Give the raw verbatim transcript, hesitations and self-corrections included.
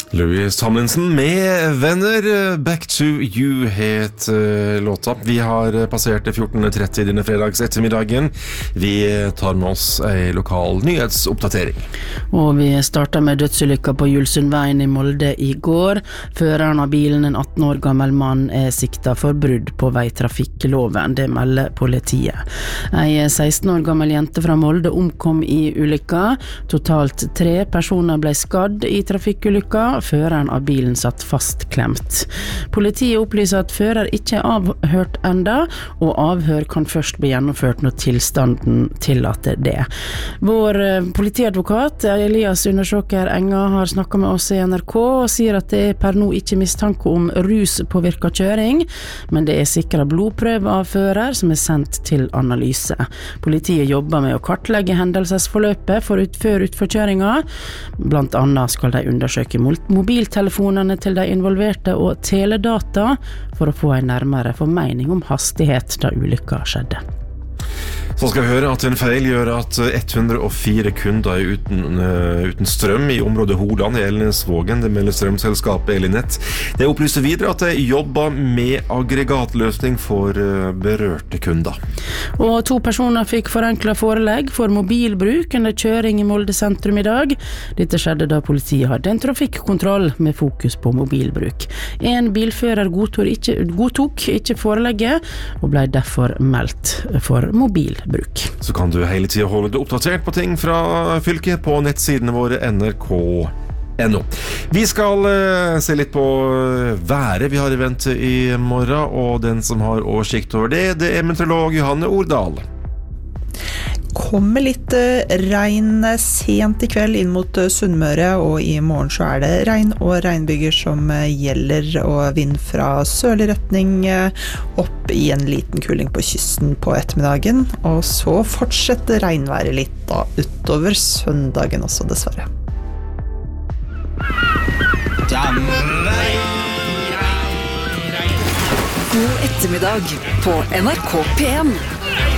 Louis Tomlinson med venner. Back to you het uh, låta. Vi har passert fjorten tretti denne fredags ettermiddagen. Vi tar med oss en lokal nyhetsoppdatering. Og vi starter med dødsulykka på Julsundveien i Molde i går. Føreren av bilen, en atten år gammel mann, er sikta for brudd på veitrafikkloven. Det melder politiet. En seksten år gammel jente fra Molde omkom i ulykka. Totalt tre personer ble skadd i trafikkulykka. Føreren av bilen satt fastklemt. Politiet opplyser at fører ikke er avhørt enda, og avhør kan først bli gjennomført når tilstanden tillater det. Vår politiadvokat Elias Undersåker Enga har snakket med oss i N R K og sier at det er per nå ikke mistanke om ruspåvirket kjøring, men det er sikret blodprøve av fører som er sendt til analyse. Politiet jobber med å kartlegge hendelsesforløpet for ut, før utforkjøringa. Blant annet skal de undersøke mobiltelefonene til de involverte og teledata for å få en nærmere formening om hastighet da ulykka skjedde. Så skal vi høre at en feil gjør at hundre og fire kunder er uten, uh, uten strøm i området Holand i Elnesvågen. Det melder strømselskapet Elinett. Det opplyser videre at de jobber med aggregatløsning for uh, berørte kunder. Og to personer fikk forenklet forelegg for mobilbruk under kjøring i Molde sentrum i dag. Dette skjedde da politiet hadde en trafikkontroll med fokus på mobilbruk. En bilfører godtok ikke, godtok ikke forelegget og ble derfor meldt for mobilbruk. Så kan du hele tiden holde deg oppdatert på ting fra fylket på nettsidene våre N R K punktum N O. Vi skal uh, se litt på været. Vi har event i morgen, og den som har oversikt over det, det er meteorolog Johanne Ordal. Kommer litt regn sent i kveld inn mot Sunnmøre, og i morgen så er det regn og regnbyger som gjelder, og vind fra sørlig retning opp i en liten kuling på kysten på ettermiddagen, og så fortsetter regnværet litt da utover søndagen også, dessverre. God ettermiddag på N R K P en.